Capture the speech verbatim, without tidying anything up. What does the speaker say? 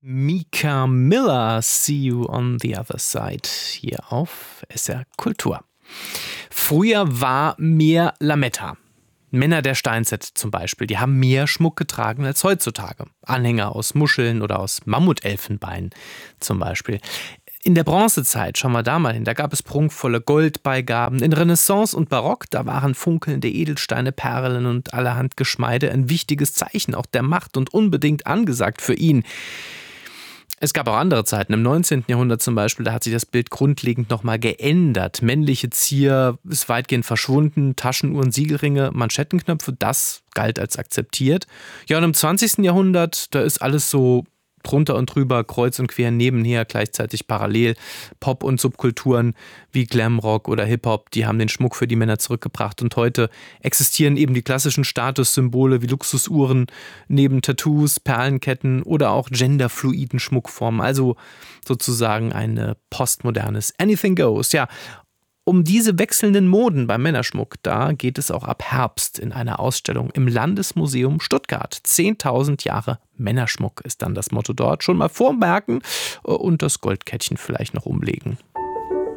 Mika Miller, See You on the Other Side, hier auf S R Kultur. Früher war mehr Lametta. Männer der Steinzeit zum Beispiel, die haben mehr Schmuck getragen als heutzutage. Anhänger aus Muscheln oder aus Mammutelfenbein zum Beispiel. In der Bronzezeit, schauen wir da mal hin, da gab es prunkvolle Goldbeigaben. In Renaissance und Barock, da waren funkelnde Edelsteine, Perlen und allerhand Geschmeide ein wichtiges Zeichen auch der Macht und unbedingt angesagt für ihn. Es gab auch andere Zeiten, im neunzehnten Jahrhundert zum Beispiel, da hat sich das Bild grundlegend nochmal geändert. Männliche Zier ist weitgehend verschwunden, Taschenuhren, Siegelringe, Manschettenknöpfe, das galt als akzeptiert. Ja, und im zwanzigsten Jahrhundert, da ist alles so drunter und drüber, kreuz und quer, nebenher, gleichzeitig parallel. Pop- und Subkulturen wie Glamrock oder Hip-Hop, die haben den Schmuck für die Männer zurückgebracht. Und heute existieren eben die klassischen Statussymbole wie Luxusuhren neben Tattoos, Perlenketten oder auch genderfluiden Schmuckformen. Also sozusagen ein postmodernes Anything Goes. Ja, um diese wechselnden Moden beim Männerschmuck, da geht es auch ab Herbst in einer Ausstellung im Landesmuseum Stuttgart. zehntausend Jahre Männerschmuck ist dann das Motto dort. Schon mal vormerken und das Goldkettchen vielleicht noch umlegen.